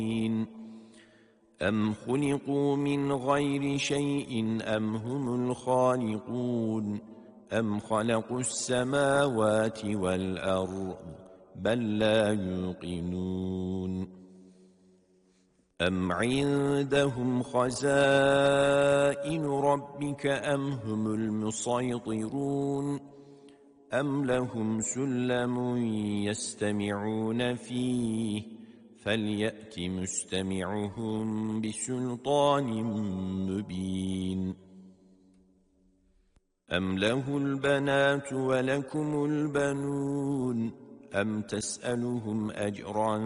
أم خلقوا من غير شيء أم هم الخالقون أم خلقوا السماوات والأرض بل لا يوقنون أم عندهم خزائن ربك أم هم المسيطرون أم لهم سلم يستمعون فيه فليأت مستمعهم بسلطان مبين أم له البنات ولكم البنون أم تسألهم أجرا